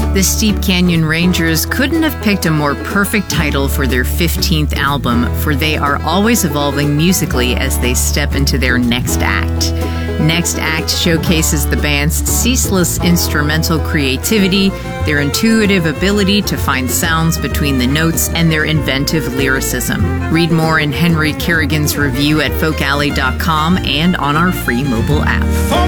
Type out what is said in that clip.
The Steep Canyon Rangers couldn't have picked a more perfect title for their 15th album, for they are always evolving musically as they step into their next act. Next Act showcases the band's ceaseless instrumental creativity, their intuitive ability to find sounds between the notes, and their inventive lyricism. Read more in Henry Kerrigan's review at folkalley.com and on our free mobile app.